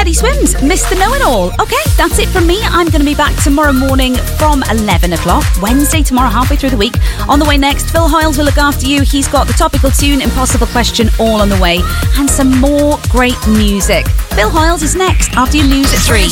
Steady Swims, Mr. Know-It-All. Okay, that's it from me. I'm going to be back tomorrow morning from 11 o'clock. Wednesday tomorrow, halfway through the week. On the way next, Phil Hoyles will look after you. He's got the topical tune, Impossible Question, all on the way. And some more great music. Phil Hoyles is next after your news at 3.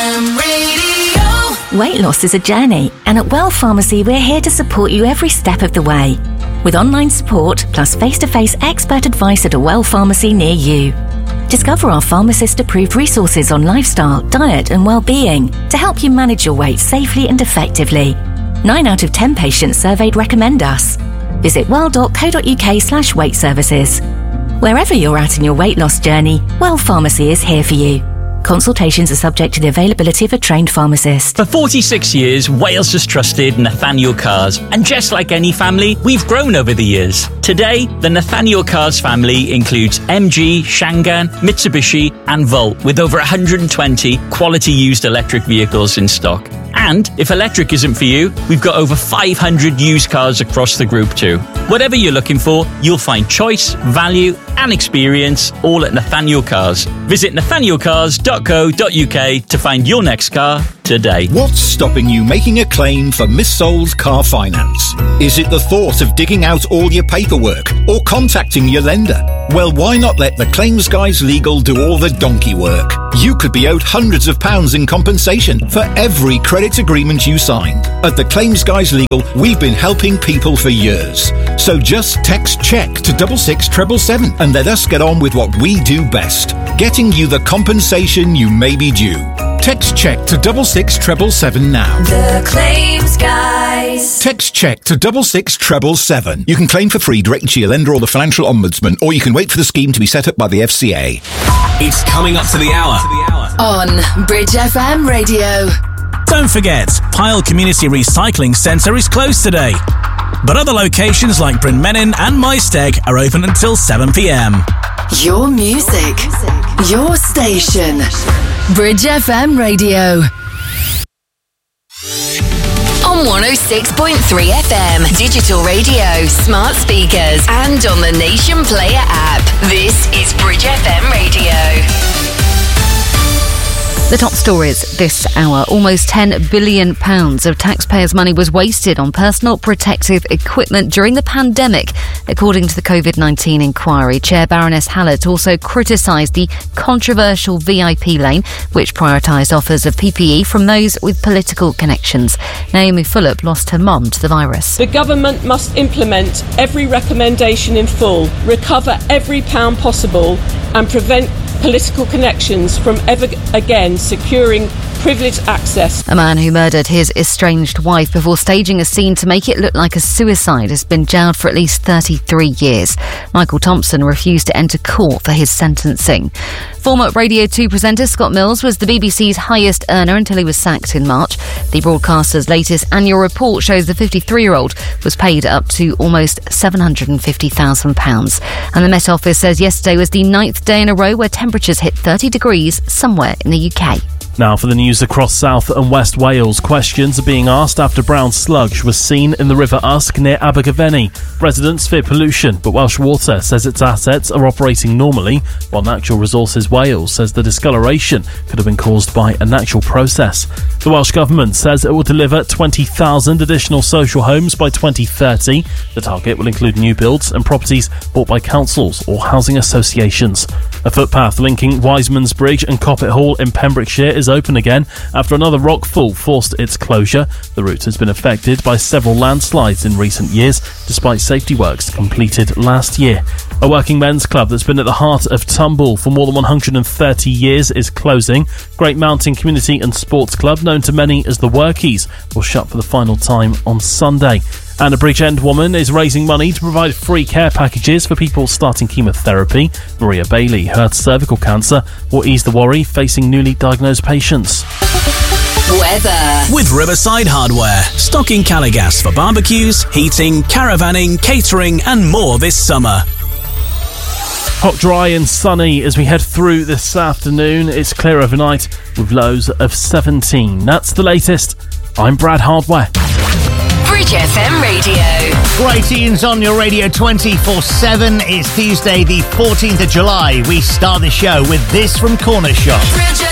Weight loss is a journey, and at Well Pharmacy we're here to support you every step of the way. With online support, plus face-to-face expert advice at a Well Pharmacy near you. Discover our pharmacist-approved resources on lifestyle, diet and well-being to help you manage your weight safely and effectively. 9 out of 10 patients surveyed recommend us. Visit well.co.uk/weight services. Wherever you're at in your weight loss journey, Well Pharmacy is here for you. Consultations are subject to the availability of a trained pharmacist. For 46 years, Wales has trusted Nathaniel Cars. And just like any family, we've grown over the years. Today, the Nathaniel Cars family includes MG, Shangan, Mitsubishi and Volt, with over 120 quality used electric vehicles in stock. And if electric isn't for you, we've got over 500 used cars across the group too. Whatever you're looking for, you'll find choice, value and experience all at Nathaniel Cars. Visit nathanielcars.co.uk to find your next car today. What's stopping you making a claim for missold car finance? Is it the thought of digging out all your paperwork or contacting your lender? Well, why not let the Claims Guys Legal do all the donkey work? You could be owed hundreds of pounds in compensation for every credit agreement you signed. At the Claims Guys Legal, we've been helping people for years. So just text CHECK to 66777 and let us get on with what we do best, getting you the compensation you may be due. Text CHECK to 66777 now. The Claims Guys. Text CHECK to 66777. You can claim for free directly to your lender or the Financial Ombudsman, or you can wait for the scheme to be set up by the FCA. It's coming up to the hour. On Bridge FM Radio. Don't forget, Pyle Community Recycling Centre is closed today. But other locations like Bryn Menin and Maesteg are open until 7 p.m. Your music. Your station. Bridge FM Radio. On 106.3 FM, digital radio, smart speakers, and on the Nation Player app. This is Bridge FM Radio. The top stories this hour. Almost £10 billion of taxpayers' money was wasted on personal protective equipment during the pandemic, according to the COVID-19 inquiry. Chair Baroness Hallett also criticised the controversial VIP lane, which prioritised offers of PPE from those with political connections. Naomi Fulop lost her mum to the virus. The government must implement every recommendation in full, recover every pound possible and prevent political connections from ever again securing privileged access. A man who murdered his estranged wife before staging a scene to make it look like a suicide has been jailed for at least 33 years. Michael Thompson refused to enter court for his sentencing. Former Radio 2 presenter Scott Mills was the BBC's highest earner until he was sacked in March. The broadcaster's latest annual report shows the 53-year-old was paid up to almost £750,000. And the Met Office says yesterday was the 9th day in a row where temperatures hit 30 degrees somewhere in the UK. Now for the news across South and West Wales. Questions are being asked after brown sludge was seen in the River Usk near Abergavenny. Residents fear pollution, but Welsh Water says its assets are operating normally, while Natural Resources Wales says the discoloration could have been caused by a natural process. The Welsh Government says it will deliver 20,000 additional social homes by 2030. The target will include new builds and properties bought by councils or housing associations. A footpath linking Wiseman's Bridge and Coppet Hall in Pembrokeshire is open again after another rockfall forced its closure. The route has been affected by several landslides in recent years, despite safety works completed last year. A working men's club that's been at the heart of Tumble for more than 130 years is closing. Great Mountain Community and Sports Club, known to many as the Workies, will shut for the final time on Sunday. And a Bridgend woman is raising money to provide free care packages for people starting chemotherapy. Maria Bailey, who had cervical cancer, will ease the worry facing newly diagnosed patients. Weather. With Riverside Hardware, stocking Caligas for barbecues, heating, caravanning, catering and more this summer. Hot, dry and sunny as we head through this afternoon. It's clear overnight with lows of 17. That's the latest. I'm Brad Hardware. Bridge FM Radio. Great tunes on your radio 24/7. It's Tuesday, the 14th of July. We start the show with this from Corner Shop. Bridge